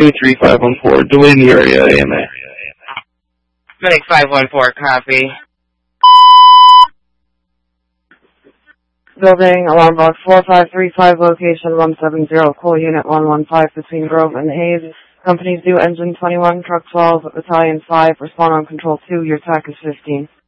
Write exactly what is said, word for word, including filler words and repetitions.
two three five one four, Delaney area, A M A. Medic five one four, copy. Building, alarm box four five three five, location one seven zero, cool unit one one five between Grove and Hayes. Companies due engine twenty-one, truck twelve, battalion five, respond on control two, your T A C is fifteen.